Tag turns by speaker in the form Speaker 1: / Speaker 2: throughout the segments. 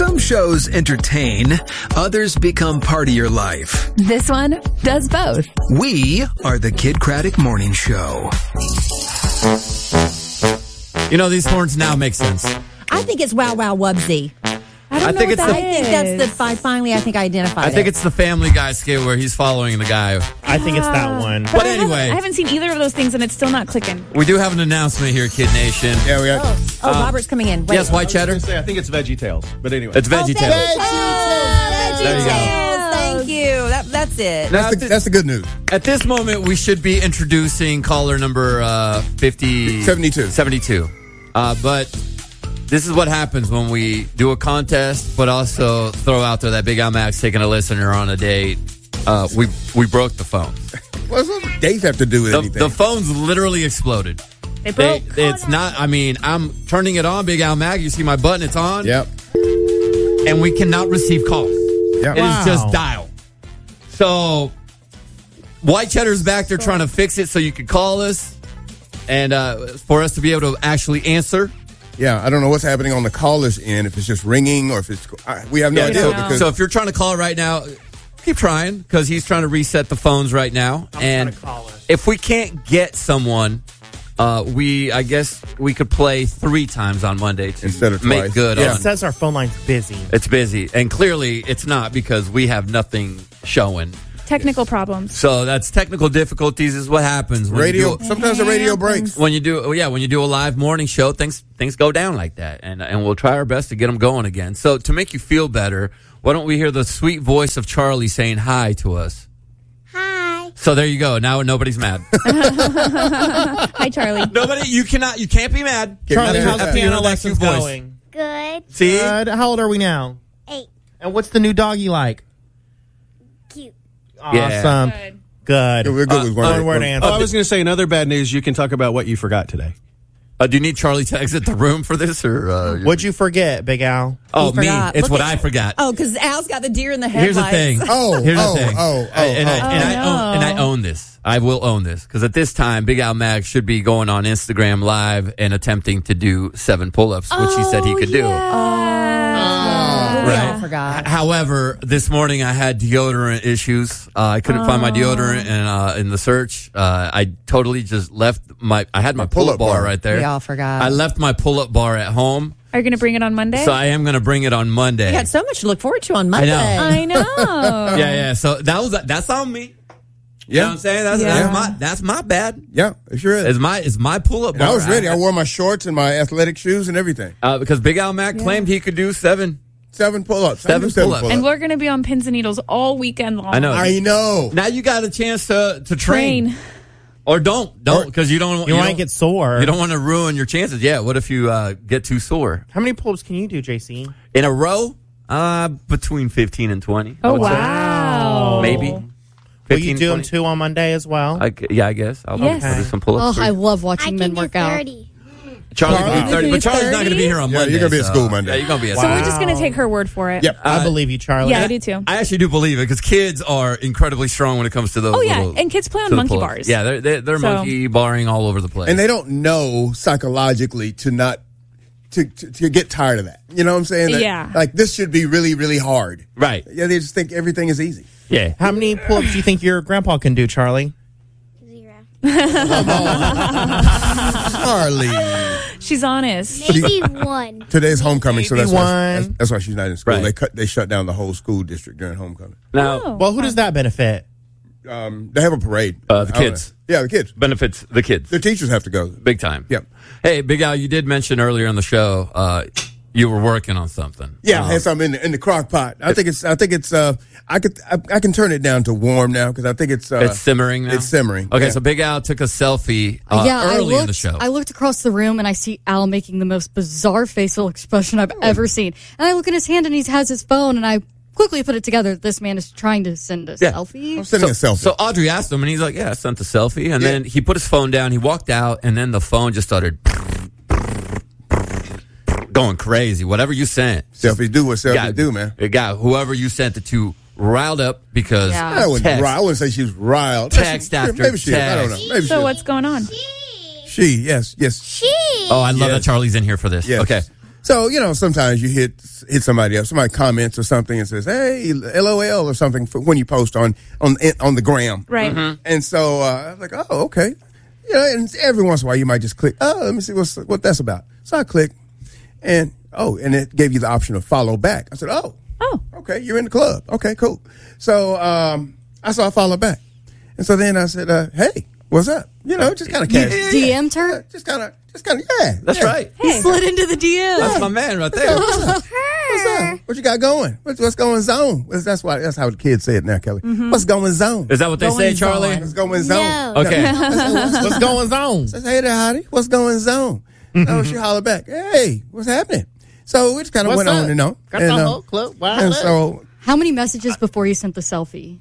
Speaker 1: Some shows entertain, others become part of your life.
Speaker 2: This one does both.
Speaker 1: We are the Kid Craddock Morning Show.
Speaker 3: You know, these horns now make sense.
Speaker 4: I think it's Wow Wow Wubsy.
Speaker 3: I think
Speaker 4: that's the finally. I think I identified.
Speaker 3: I think it's the Family Guy skit where he's following the guy.
Speaker 5: I think it's that one.
Speaker 3: But anyway,
Speaker 6: I haven't seen either of those things, and it's still not clicking.
Speaker 3: we do have an announcement here, Kid Nation.
Speaker 7: Yeah, we got.
Speaker 4: Robert's coming in. Wait.
Speaker 3: Yes, White Cheddar.
Speaker 7: I think it's Veggie Tales, but anyway.
Speaker 3: It's Veggie Tales.
Speaker 4: There
Speaker 3: you go.
Speaker 4: Thank you. That's it.
Speaker 7: That's the good news.
Speaker 3: At this moment, we should be introducing caller number 72. But this is what happens when we do a contest, but also throw out there that Big Al Mac's taking a listener on a date. We broke the phone.
Speaker 7: What does dates have to do with anything?
Speaker 3: The phone's literally exploded.
Speaker 6: It broke.
Speaker 3: It's not. I mean, I'm turning it on, Big Al Mac. You see my button? It's on.
Speaker 7: Yep.
Speaker 3: And we cannot receive calls.
Speaker 7: Yep.
Speaker 3: It is just dial. So White Cheddar's back there trying to fix it so you can call us and for us to be able to actually answer.
Speaker 7: Yeah, I don't know what's happening on the caller's end, if it's just ringing or if it's... we have no idea. Because
Speaker 3: so if you're trying to call right now, keep trying because he's trying to reset the phones right now.
Speaker 5: I'm trying to call us.
Speaker 3: If we can't get someone... I guess we could play 3 times on Monday to
Speaker 7: instead of
Speaker 3: make
Speaker 7: twice.
Speaker 3: good
Speaker 5: It
Speaker 3: on.
Speaker 5: says our phone line's busy.
Speaker 3: It's busy, and clearly it's not because we have nothing showing.
Speaker 6: Technical problems.
Speaker 3: So that's technical difficulties is what happens when
Speaker 7: radio.
Speaker 3: you do,
Speaker 7: Sometimes the radio breaks.
Speaker 3: when you do a live morning show. Things go down like that, and we'll try our best to get them going again. So to make you feel better, why don't we hear the sweet voice of Charlie saying hi to us?
Speaker 8: Hi.
Speaker 3: So there you go. Now nobody's mad.
Speaker 6: Hi, Charlie.
Speaker 3: You can't be mad.
Speaker 5: Charlie, how's
Speaker 3: After
Speaker 5: piano
Speaker 3: your
Speaker 5: lessons
Speaker 3: voice.
Speaker 5: going?
Speaker 8: Good.
Speaker 3: See?
Speaker 5: Good. How old are we now?
Speaker 8: 8.
Speaker 5: And what's the new doggy like?
Speaker 8: Cute.
Speaker 5: Awesome. Good.
Speaker 7: We're good with
Speaker 5: One word answer.
Speaker 9: I was going to say, in other bad news, you can talk about what you forgot today.
Speaker 3: Do you need Charlie to exit the room for this, or
Speaker 5: What'd you forget, Big Al?
Speaker 3: Oh,
Speaker 4: He
Speaker 3: me!
Speaker 4: forgot.
Speaker 3: It's
Speaker 4: Look
Speaker 3: what
Speaker 4: at-
Speaker 3: I forgot.
Speaker 4: Oh, because Al's got the deer in the
Speaker 3: Here's
Speaker 4: headlights.
Speaker 3: the thing. Here's the thing. I own this. I will own this because at this time, Big Al Mag should be going on Instagram Live and attempting to do 7 pull-ups, which he said he could do.
Speaker 4: We all forgot.
Speaker 3: However, this morning I had deodorant issues. I couldn't find my deodorant in the search. I totally just left I had my pull-up bar right there.
Speaker 4: We all forgot.
Speaker 3: I left my pull-up bar at home.
Speaker 6: Are you going to bring it on Monday?
Speaker 3: So I am going to bring it on Monday.
Speaker 4: We had so much to look forward to on Monday.
Speaker 6: I know.
Speaker 3: Yeah. So that's on me. You know what I'm saying? That's my bad.
Speaker 7: Yeah, it sure is.
Speaker 3: It's my pull-up bar.
Speaker 7: I was ready. I wore my shorts and my athletic shoes and everything.
Speaker 3: Because Big Al Mac claimed he could do 7
Speaker 7: pull-ups.
Speaker 3: 7 pull-ups.
Speaker 6: And we're going to be on pins and needles all weekend long.
Speaker 3: I know.
Speaker 7: I know.
Speaker 3: Now you got a chance to train. Or don't because you
Speaker 5: might get sore.
Speaker 3: You don't want to ruin your chances. Yeah. What if you get too sore
Speaker 5: How many pull-ups can you do, JC?
Speaker 3: in a row? Between 15 and 20. I
Speaker 6: Oh,
Speaker 3: would say.
Speaker 6: wow.
Speaker 3: Maybe.
Speaker 5: Will
Speaker 3: 15,
Speaker 5: you do them
Speaker 3: 20.
Speaker 5: 2 on Monday as well?
Speaker 3: I guess. I'll do some pull-ups.
Speaker 2: Oh, I love
Speaker 8: I
Speaker 2: watching
Speaker 8: can
Speaker 2: men
Speaker 8: do
Speaker 2: work out.
Speaker 8: 30.
Speaker 3: Charlie can do 30, but Charlie's not going to be here on
Speaker 7: Yeah,
Speaker 3: Monday.
Speaker 7: you're gonna be at school Monday.
Speaker 3: Yeah, you're going to be at
Speaker 6: So
Speaker 3: school.
Speaker 6: we're just going to take her word for it.
Speaker 7: Yep.
Speaker 5: I believe you, Charlie.
Speaker 6: Yeah, I do too.
Speaker 3: I actually do believe it because kids are incredibly strong when it comes to those.
Speaker 6: Oh, yeah.
Speaker 3: little-
Speaker 6: And kids play on
Speaker 3: to the
Speaker 6: monkey
Speaker 3: pull-ups.
Speaker 6: bars.
Speaker 3: Yeah, they're
Speaker 6: So-
Speaker 3: monkey barring all over the place.
Speaker 7: And they don't know psychologically to not to get tired of that. You know what I'm saying? That,
Speaker 6: Yeah.
Speaker 7: Like this should be really, really hard.
Speaker 3: Right.
Speaker 7: Yeah, they just think everything is easy.
Speaker 3: Yeah.
Speaker 5: How many pull-ups do you think your grandpa can do, Charlie?
Speaker 8: 0.
Speaker 7: Charlie.
Speaker 6: She's honest.
Speaker 8: Maybe 1.
Speaker 7: Today's homecoming, so
Speaker 5: Maybe
Speaker 7: that's why she's not in school.
Speaker 3: Right.
Speaker 7: They shut down the whole school district during homecoming.
Speaker 3: Now,
Speaker 6: Oh.
Speaker 5: Well, who does that benefit?
Speaker 7: They have a parade.
Speaker 3: The
Speaker 7: I don't
Speaker 3: kids.
Speaker 7: know. Yeah, the kids.
Speaker 3: benefits the kids.
Speaker 7: The teachers have to go.
Speaker 3: Big time.
Speaker 7: Yep.
Speaker 3: Hey, Big Al, you did mention earlier on the show you were working on something.
Speaker 7: Yeah, I had something in the crock pot. I think it's. I can turn it down to warm now because I think it's.
Speaker 3: It's simmering now?
Speaker 7: It's simmering.
Speaker 3: Okay,
Speaker 7: yeah.
Speaker 3: so Big Al took a selfie
Speaker 2: I
Speaker 3: early
Speaker 2: looked,
Speaker 3: in the show.
Speaker 2: I looked across the room and I see Al making the most bizarre facial expression I've ever seen. And I look at his hand and he has his phone and I quickly put it together. This man is trying to send a selfie.
Speaker 7: I'm sending a selfie.
Speaker 3: So Audrey asked him, and he's like, "Yeah, I sent a selfie." And then he put his phone down. He walked out, and then the phone just started going crazy. Whatever you sent,
Speaker 7: selfies do what selfies do, man.
Speaker 3: It got whoever you sent it to riled up because
Speaker 7: I wouldn't say she was riled.
Speaker 3: Text after
Speaker 7: maybe she is. I don't know.
Speaker 3: text.
Speaker 7: Maybe she
Speaker 6: So
Speaker 7: is.
Speaker 6: what's going on?
Speaker 7: She, yes.
Speaker 3: Oh, I love that Charlie's in here for this.
Speaker 7: Yes.
Speaker 3: Okay.
Speaker 7: So, sometimes you hit somebody up, somebody comments or something and says, hey, LOL or something when you post on the gram.
Speaker 6: Right.
Speaker 7: And so I was like, oh, okay. And every once in a while you might just click, oh, let me see what that's about. So I click and it gave you the option of follow back. I said, oh, okay, you're in the club. Okay, cool. So I followed back. And so then I said, hey, what's up? Just kind of casual.
Speaker 2: DM'd her?
Speaker 7: Just kind of, yeah.
Speaker 3: That's right.
Speaker 2: He slid into the DM.
Speaker 3: That's my man right there.
Speaker 7: What's up? What you got going? What's going zone? That's how the kids say it now, Kelly. What's going zone?
Speaker 3: Is that what they say, Charlie?
Speaker 7: What's going zone?
Speaker 8: No.
Speaker 3: Okay.
Speaker 5: What's going on?
Speaker 7: Says, hey there, hottie. What's going zone? So she hollered back, hey, what's happening? So we just kind of went on and on.
Speaker 5: Got the whole club. Wow.
Speaker 7: And so
Speaker 2: How many messages before you sent the selfie?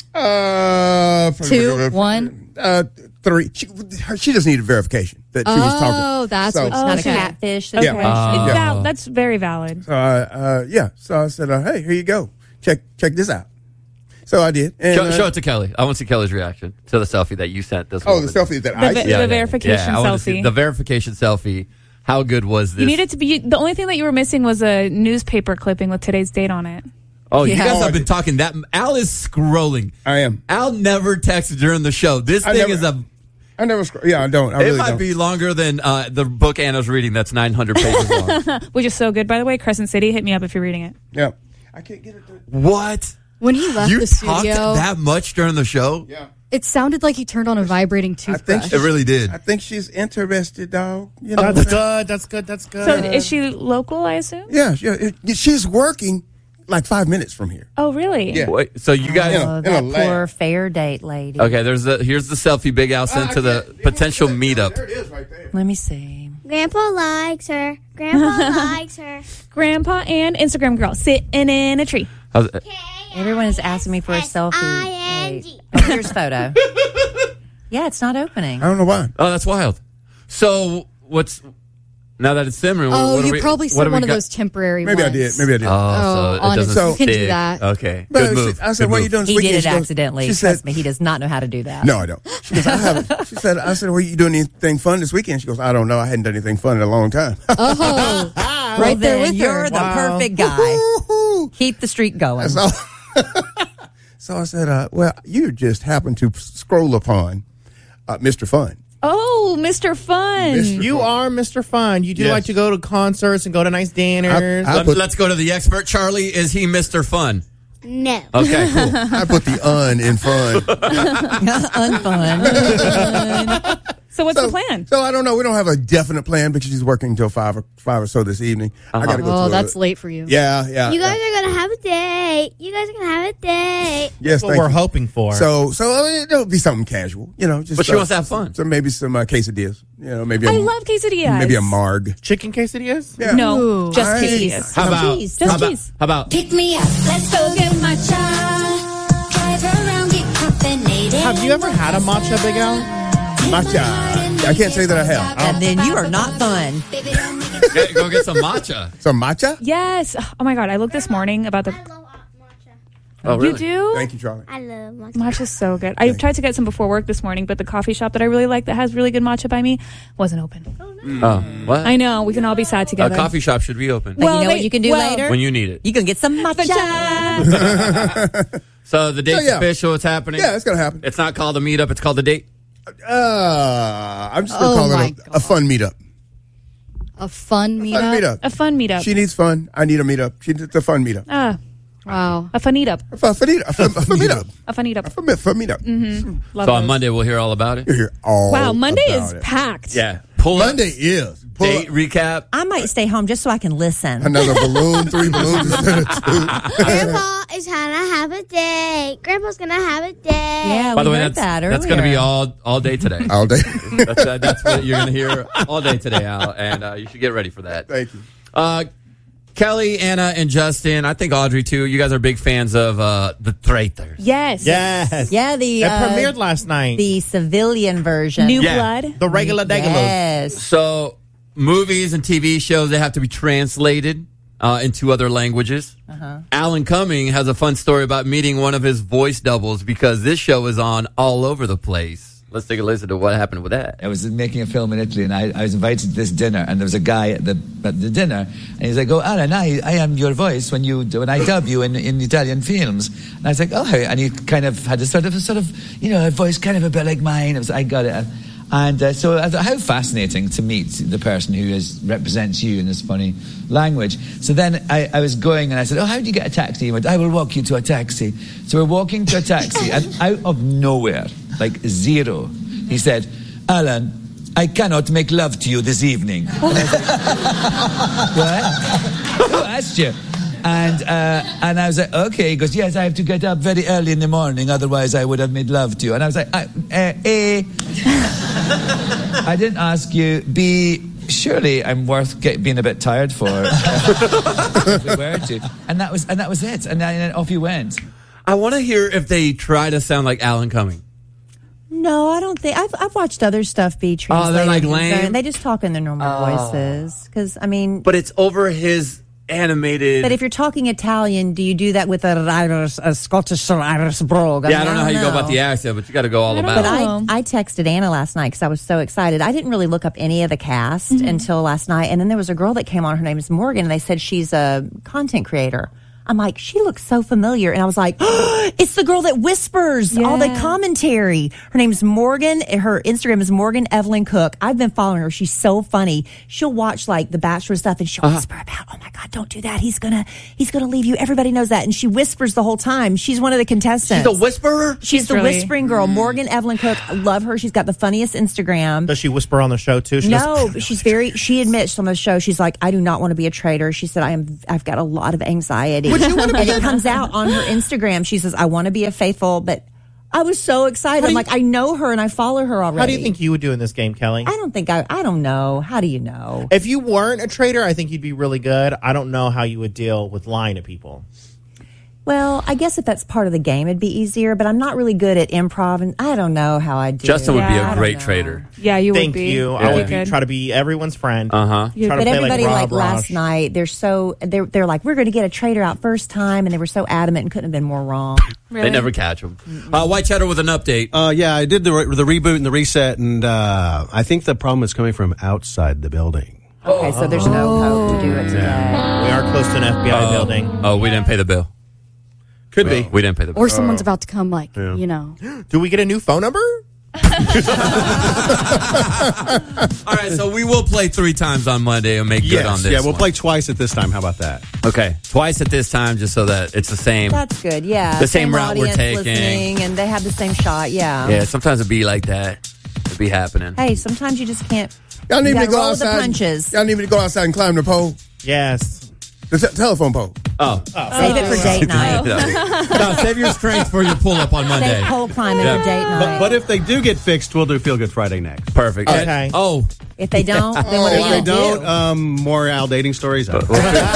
Speaker 2: 2, 1?
Speaker 7: 3. She just needed verification that she was talking.
Speaker 2: Oh, that's
Speaker 7: So-
Speaker 2: what's
Speaker 4: Not
Speaker 2: okay.
Speaker 4: a catfish
Speaker 6: Okay.
Speaker 4: situation.
Speaker 6: That's very valid.
Speaker 7: So So I said, hey, here you go. Check this out. So I did. And,
Speaker 3: Show it to Kelly. I want to see Kelly's reaction to the selfie that you sent this
Speaker 7: the
Speaker 3: woman.
Speaker 7: selfie that
Speaker 6: The
Speaker 7: I
Speaker 6: vi-
Speaker 7: sent.
Speaker 6: the verification
Speaker 3: I wanna see
Speaker 6: selfie.
Speaker 3: the verification selfie. How good was this?
Speaker 6: You needed to be. The only thing that you were missing was a newspaper clipping with today's date on it.
Speaker 3: Oh, you
Speaker 4: Yeah.
Speaker 3: guys have been talking that. Al is scrolling.
Speaker 7: I am.
Speaker 3: Al never texts during the show. This thing is a.
Speaker 7: I never scroll. Yeah, I don't. I
Speaker 3: It
Speaker 7: really
Speaker 3: might
Speaker 7: don't.
Speaker 3: be longer than the book Anna's reading. That's 900 pages long.
Speaker 6: Which is so good, by the way. Crescent City, hit me up if you're reading it.
Speaker 7: Yeah. I can't get it.
Speaker 3: What?
Speaker 2: When he left
Speaker 3: You
Speaker 2: the
Speaker 3: talked
Speaker 2: studio,
Speaker 3: that much during the show?
Speaker 7: Yeah.
Speaker 2: it sounded like he turned on a vibrating
Speaker 7: think
Speaker 2: toothbrush.
Speaker 3: It really did.
Speaker 7: I think she's interested, dog.
Speaker 5: That's good. That's good. That's good.
Speaker 6: So is she local, I assume?
Speaker 7: Yeah, she's working like 5 minutes from here.
Speaker 6: Oh, really?
Speaker 7: Yeah.
Speaker 3: Wait, so you guys.
Speaker 4: Oh,
Speaker 7: in a
Speaker 4: that
Speaker 7: lab.
Speaker 4: poor fair date lady.
Speaker 3: Okay, here's the selfie Big Al sent to the potential meetup.
Speaker 7: There it is right there.
Speaker 4: Let me see.
Speaker 8: Grandpa likes her. Grandpa likes her.
Speaker 6: Grandpa and Instagram girl sitting in a tree.
Speaker 3: How's it?
Speaker 4: Everyone is asking me for a selfie.
Speaker 8: S-I-N-G.
Speaker 4: Wait. Oh, here's photo. Yeah, it's not opening.
Speaker 7: I don't know why.
Speaker 3: Oh, that's wild. So what's now that it's simmering?
Speaker 2: Oh,
Speaker 3: what do
Speaker 2: you
Speaker 3: we-
Speaker 2: probably
Speaker 3: what
Speaker 2: sent
Speaker 3: do we
Speaker 2: one of
Speaker 3: got?
Speaker 2: those temporary
Speaker 7: Maybe I
Speaker 2: ones.
Speaker 7: did. Maybe I did.
Speaker 3: Oh, so it
Speaker 2: honestly,
Speaker 3: doesn't
Speaker 2: you can do
Speaker 3: stick.
Speaker 2: that.
Speaker 3: Okay,
Speaker 7: But
Speaker 3: good move.
Speaker 7: I said,
Speaker 3: Good
Speaker 7: what are you
Speaker 3: move.
Speaker 7: doing this
Speaker 4: He
Speaker 7: weekend?
Speaker 4: did it
Speaker 7: She goes-
Speaker 4: accidentally.
Speaker 7: She
Speaker 4: Trust
Speaker 7: said,
Speaker 4: me, he does not know how to do that.
Speaker 7: no, I don't. She goes, I haven't. I said, well, you doing anything fun this weekend? She goes, I don't know. I hadn't done anything fun in a long time.
Speaker 2: Oh,
Speaker 4: Well,
Speaker 2: right there
Speaker 4: then
Speaker 2: with
Speaker 4: you're
Speaker 2: her.
Speaker 4: the
Speaker 5: Wow.
Speaker 4: perfect guy.
Speaker 7: Woo-hoo.
Speaker 4: Keep the streak going.
Speaker 7: So, so I said, well, you just happened to scroll upon Mr. Fun.
Speaker 6: Oh, Mr. Fun.
Speaker 7: Mr.
Speaker 5: You are Mr. Fun. You do
Speaker 7: Yes.
Speaker 5: like to go to concerts and go to nice dinners.
Speaker 7: I put-
Speaker 3: Let's go to the expert. Charlie, is he Mr. Fun?
Speaker 8: No.
Speaker 3: Okay, cool.
Speaker 7: I put the in fun.
Speaker 4: Unfun.
Speaker 6: So what's the plan?
Speaker 7: So I don't know. We don't have a definite plan because she's working until 5 or so this evening. I got to go
Speaker 2: Oh,
Speaker 7: to
Speaker 2: that's late for you.
Speaker 7: Yeah.
Speaker 8: You guys are going to have a date. You guys are going to have a date.
Speaker 7: Yes,
Speaker 5: That's what
Speaker 7: thank
Speaker 5: we're
Speaker 7: you.
Speaker 5: hoping for.
Speaker 7: So it'll be something casual, just.
Speaker 3: But she wants to have fun.
Speaker 7: So maybe some quesadillas, maybe.
Speaker 6: I love quesadillas.
Speaker 7: Maybe a marg.
Speaker 5: Chicken quesadillas?
Speaker 7: Yeah.
Speaker 6: No,
Speaker 2: Ooh.
Speaker 6: just
Speaker 7: I-
Speaker 6: quesadillas.
Speaker 3: How about
Speaker 4: Cheese.
Speaker 6: Just
Speaker 3: how about,
Speaker 6: cheese.
Speaker 3: how about
Speaker 10: Pick me up, let's go get matcha. Drive around, get caffeinated.
Speaker 5: Have you ever had a matcha, Big Al?
Speaker 7: Matcha. I can't say that I have.
Speaker 4: And then you are not fun.
Speaker 3: go get some matcha?
Speaker 7: Some matcha?
Speaker 6: Yes. Oh my God, I looked this morning about the.
Speaker 8: I love matcha.
Speaker 3: Oh, really?
Speaker 6: You do?
Speaker 7: Thank you, Charlie.
Speaker 8: I love matcha.
Speaker 6: Matcha's so good. I tried to get some before work this morning, but the coffee shop that I really like that has really good matcha by me wasn't open.
Speaker 3: Oh, what?
Speaker 6: I know. We can all be sad
Speaker 3: A
Speaker 6: together.
Speaker 3: coffee shop should be open
Speaker 4: But you know what you can do later?
Speaker 3: when you need it.
Speaker 4: You can get some matcha.
Speaker 3: So the date's
Speaker 7: yeah.
Speaker 3: official. It's happening.
Speaker 7: Yeah, it's gonna happen.
Speaker 3: It's not called a meetup. It's called a date.
Speaker 7: I'm just gonna
Speaker 2: Oh
Speaker 7: call
Speaker 2: my
Speaker 7: it a fun meetup.
Speaker 2: A fun
Speaker 7: Fun
Speaker 2: meetup.
Speaker 7: meetup.
Speaker 6: A fun meetup.
Speaker 7: She needs fun. I need a meetup. It's a fun meetup.
Speaker 2: Wow.
Speaker 6: A fun eat-up.
Speaker 7: A fun meetup. A fun meetup.
Speaker 6: A fun eat-up.
Speaker 7: A fun meetup.
Speaker 6: Love
Speaker 3: So on
Speaker 6: those.
Speaker 3: Monday we'll hear all about it.
Speaker 7: You hear all
Speaker 6: Wow, Monday is
Speaker 7: about it.
Speaker 6: packed.
Speaker 3: Yeah. Pull up.
Speaker 7: Monday is. Pull
Speaker 3: Date
Speaker 7: up
Speaker 3: recap.
Speaker 4: I might stay home just so I can listen.
Speaker 7: another balloon, 3 balloons instead of 2.
Speaker 8: Grandpa is gonna have a date. Grandpa's gonna have a date.
Speaker 4: Yeah,
Speaker 3: By
Speaker 4: we
Speaker 3: the way,
Speaker 4: heard that
Speaker 3: that's going to be
Speaker 4: earlier.
Speaker 3: all day today.
Speaker 7: All day.
Speaker 3: That's what you're going to hear all day today, Al, and you should get ready for that.
Speaker 7: Thank you.
Speaker 3: Kelly, Anna, and Justin, I think Audrey too. You guys are big fans of the Traitors.
Speaker 6: Yes.
Speaker 5: Yes.
Speaker 4: Yeah,
Speaker 5: It
Speaker 4: the
Speaker 5: premiered last night.
Speaker 4: the civilian version.
Speaker 6: New
Speaker 3: Yeah.
Speaker 6: blood.
Speaker 5: the regular degular.
Speaker 4: Yes.
Speaker 3: So movies and TV shows, they have to be translated into other languages. Alan Cumming has a fun story about meeting one of his voice doubles because this show is on all over the place. Let's take a listen to what happened with that.
Speaker 11: I was making a film in Italy, and I was invited to this dinner, and there was a guy at the dinner, and he's like, "Oh, Alan, I am your voice when I dub you in Italian films." And I was like, "Oh," and he kind of had a sort of a voice kind of a bit like mine. I got it. And so I thought, how fascinating to meet the person who represents you in this funny language. So then I was going, and I said, "Oh, how do you get a taxi?" He went, "I will walk you to a taxi." So we're walking to a taxi, and out of nowhere, like zero, he said, "Alan, I cannot make love to you this evening." And I was like, "What? Who asked you?" And I was like, "Okay." He goes, "Yes, I have to get up very early in the morning, otherwise I would have made love to you." And I was like, A, I didn't ask you. B, surely I'm worth being a bit tired for. If we were to. And that was it. And then off you went.
Speaker 3: I want to hear if they try to sound like Alan Cumming.
Speaker 4: No, I don't think. I've watched other stuff be translated.
Speaker 3: Oh, they're like lame?
Speaker 4: They just talk in their normal voices. Because, I mean...
Speaker 3: But it's over his animated...
Speaker 4: But if you're talking Italian, do you do that with a Scottish or Irish brogue?
Speaker 3: I don't know how you go about the accent, but you got to go all about it.
Speaker 4: But I texted Anna last night because I was so excited. I didn't really look up any of the cast until last night. And then there was a girl that came on. Her name is Morgan. And they said she's a content creator. I'm like, she looks so familiar. And I was like, oh, it's the girl that whispers all the commentary. Her name's Morgan. Her Instagram is Morgan Evelyn Cook. I've been following her. She's so funny. She'll watch like The Bachelor stuff and she'll whisper about, "Oh my God, don't do that. He's gonna leave you. Everybody knows that." And she whispers the whole time. She's one of the contestants.
Speaker 3: She's a whisperer?
Speaker 4: She's the whispering girl. Morgan Evelyn Cook. I love her. She's got the funniest Instagram.
Speaker 5: Does she whisper on the show too?
Speaker 4: She admits on the show, she's like, "I do not want to be a traitor." She said, I've got a lot of anxiety. And it comes out on her Instagram. She says, "I want to be a faithful," but I was so excited. I'm like, I know her and I follow her already.
Speaker 5: How do you think you would do in this game, Kelly?
Speaker 4: I don't know. How do you know?
Speaker 5: If you weren't a traitor, I think you'd be really good. I don't know how you would deal with lying to people.
Speaker 4: Well, I guess if that's part of the game, it'd be easier, but I'm not really good at improv, and I don't know how I'd do
Speaker 3: Justin
Speaker 4: it.
Speaker 3: would be a great traitor.
Speaker 6: Yeah, you would
Speaker 5: Thank
Speaker 6: be.
Speaker 5: you.
Speaker 6: Yeah.
Speaker 5: I would try to be everyone's friend.
Speaker 3: Uh-huh.
Speaker 5: Try to
Speaker 4: But
Speaker 5: play
Speaker 4: everybody,
Speaker 5: like Rob
Speaker 4: last
Speaker 5: Rosh.
Speaker 4: night, they're like, "We're going to get a traitor out first time," and they were so adamant and couldn't have been more wrong.
Speaker 3: They never catch them. White Cheddar with an update.
Speaker 9: Yeah, I did the reboot and the reset, and I think the problem is coming from outside the building.
Speaker 4: Okay, so there's no code to do it today.
Speaker 5: We are close to an FBI building.
Speaker 3: Oh, we didn't pay the bill.
Speaker 5: Could be.
Speaker 3: We didn't pay the bill.
Speaker 2: Or someone's about to come, you know.
Speaker 5: Do we get a new phone number?
Speaker 3: All right, so we will play 3 times on Monday and make good on this.
Speaker 9: Yeah, we'll play twice at this time. How about that?
Speaker 3: Okay, twice at this time, just so that it's the same.
Speaker 4: That's good, yeah.
Speaker 3: The same route we're
Speaker 4: audience
Speaker 3: taking.
Speaker 4: listening, and they have the same shot, yeah.
Speaker 3: Yeah, sometimes it'd be like that. It'd be happening.
Speaker 4: Hey, sometimes you just can't.
Speaker 7: Y'all need
Speaker 4: You
Speaker 7: me to
Speaker 4: gotta
Speaker 7: go
Speaker 4: roll with the
Speaker 7: outside.
Speaker 4: punches.
Speaker 7: Y'all need me to go outside and climb the pole.
Speaker 5: Yes.
Speaker 7: The telephone pole.
Speaker 3: Oh.
Speaker 4: Save it for date night.
Speaker 3: No, save your strength for your pull-up on Monday.
Speaker 4: Save pole climbing for date night.
Speaker 9: But if they do get fixed, we'll do Feel Good Friday next.
Speaker 3: Perfect.
Speaker 5: Okay.
Speaker 3: Oh.
Speaker 4: If they don't, then what are you
Speaker 9: If they
Speaker 4: going to do?
Speaker 9: don't, more Al dating stories.
Speaker 1: The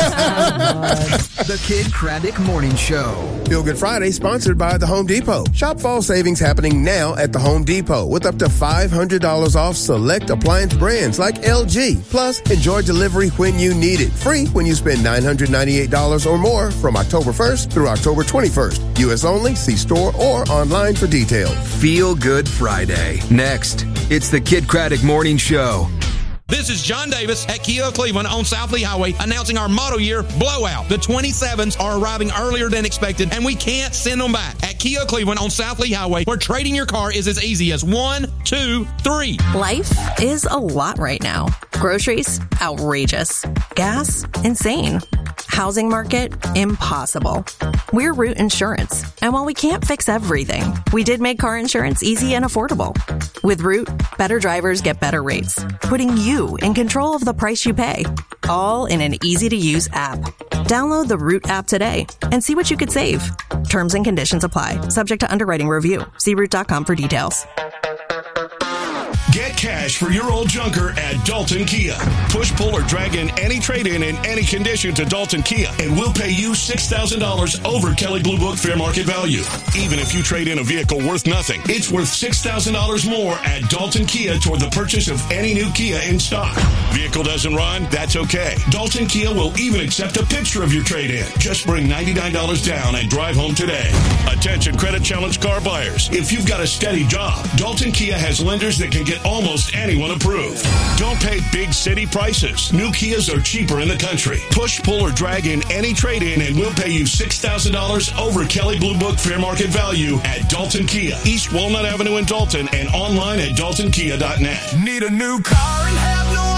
Speaker 1: Kid Craddock Morning Show.
Speaker 7: Feel Good Friday, sponsored by the Home Depot. Shop fall savings happening now at the Home Depot with up to $500 off select appliance brands like LG. Plus, enjoy delivery when you need it. Free when you spend $998 or more from October 1st through October 21st. U.S. only. See store or online for details.
Speaker 1: Feel Good Friday. Next, it's the Kid Craddock Morning Show.
Speaker 12: This is John Davis at Kia Cleveland on South Lee Highway announcing our model year blowout. The 27s are arriving earlier than expected, and we can't send them back. At Kia Cleveland on South Lee Highway, where trading your car is as easy as 1, 2, 3.
Speaker 13: Life is a lot right now. Groceries, outrageous. Gas, insane. Housing market, impossible. We're Root Insurance, and while we can't fix everything, we did make car insurance easy and affordable. With Root, better drivers get better rates, putting you in control of the price you pay, all in an easy-to-use app. Download the Root app today and see what you could save. Terms and conditions apply, subject to underwriting review. See Root.com for details.
Speaker 14: Get cash for your old junker at Dalton Kia. Push, pull, or drag in any trade-in in any condition to Dalton Kia, and we'll pay you $6,000 over Kelley Blue Book fair market value. Even if you trade in a vehicle worth nothing, it's worth $6,000 more at Dalton Kia toward the purchase of any new Kia in stock. Vehicle doesn't run? That's okay. Dalton Kia will even accept a picture of your trade-in. Just bring $99 down and drive home today. Attention credit challenge car buyers. If you've got a steady job, Dalton Kia has lenders that can get almost anyone approved. Don't pay big city prices. New Kias are cheaper in the country. Push, pull, or drag in any trade-in and we'll pay you $6,000 over Kelley Blue Book fair market value at Dalton Kia, East Walnut Avenue in Dalton, and online at daltonkia.net.
Speaker 15: Need a new car and have no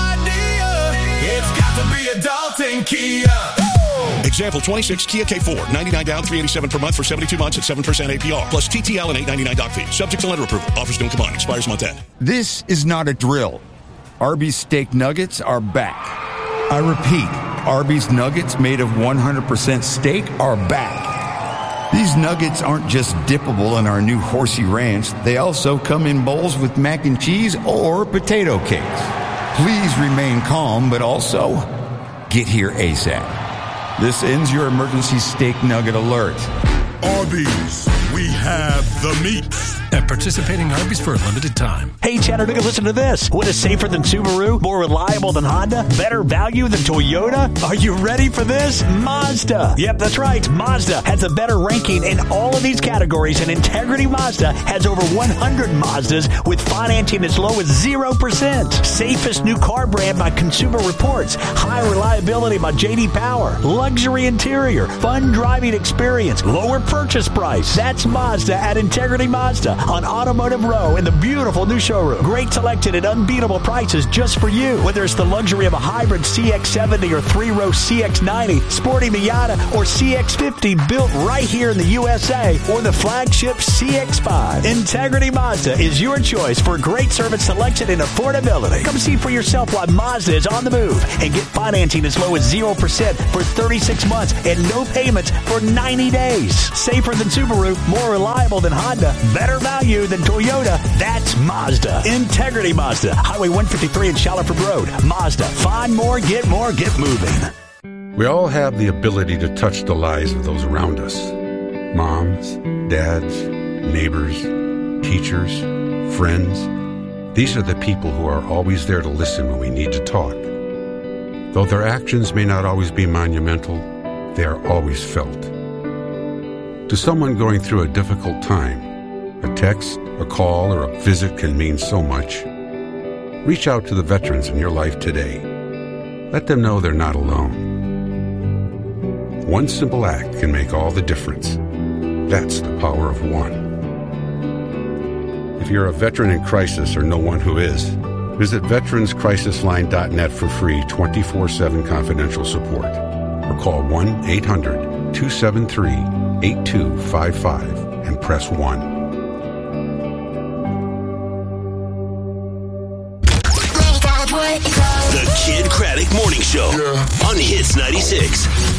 Speaker 15: idea? It's got to be a Dalton Kia.
Speaker 14: Example 26 Kia K4, $99 down, $387 per month for 72 months at 7% APR, plus TTL and $899 doc fee. Subject to lender approval. Offers don't combine. Expires month end.
Speaker 16: This is not a drill. Arby's steak nuggets are back. I repeat, Arby's nuggets made of 100% steak are back. These nuggets aren't just dippable in our new Horsey Ranch. They also come in bowls with mac and cheese or potato cakes. Please remain calm, but also get here ASAP. This ends your emergency steak nugget alert.
Speaker 15: Arby's, we have the meat.
Speaker 17: At participating Arby's for a limited time.
Speaker 18: Hey, Chattanooga, listen to this. What is safer than Subaru? More reliable than Honda? Better value than Toyota? Are you ready for this? Mazda. Yep, that's right. Mazda has a better ranking in all of these categories, and Integrity Mazda has over 100 Mazdas with financing as low as 0%. Safest new car brand by Consumer Reports. High reliability by J.D. Power. Luxury interior. Fun driving experience. Lower purchase price. That's Mazda at Integrity Mazda on Automotive Row in the beautiful new showroom. Great selection at unbeatable prices just for you. Whether it's the luxury of a hybrid CX-70 or three-row CX-90, sporty Miata or CX-50 built right here in the USA, or the flagship CX-5. Integrity Mazda is your choice for great service selection and affordability. Come see for yourself why Mazda is on the move and get financing as low as 0% for 36 months and no payments for 90 days. Safer than Subaru, more reliable than Honda, better value than Toyota. That's Mazda. Integrity Mazda. Highway 153 in Shaliford Road. Mazda. Find more, get moving.
Speaker 19: We all have the ability to touch the lives of those around us. Moms, dads, neighbors, teachers, friends. These are the people who are always there to listen when we need to talk. Though their actions may not always be monumental, they are always felt. To someone going through a difficult time, a text, a call, or a visit can mean so much. Reach out to the veterans in your life today. Let them know they're not alone. One simple act can make all the difference. That's the power of one. If you're a veteran in crisis or know one who is, visit veteranscrisisline.net for free 24/7 confidential support. Or call 1-800-273-8255 and press 1.
Speaker 20: The Kid Craddock Morning Show on Hits 96.